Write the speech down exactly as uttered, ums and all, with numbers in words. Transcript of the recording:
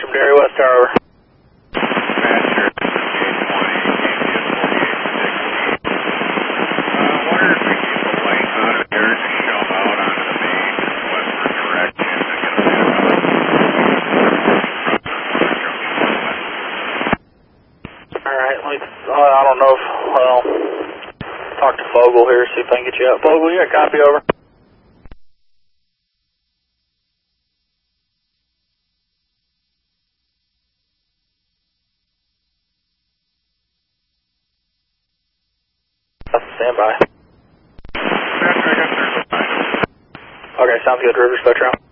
from Dairy West Tower, over. Alright, let me, uh, I don't know if, well, talk to Fogle here, see if I can get you out. Fogle, you got a copy, over? Stand by. Okay, sounds good. River Spectrum.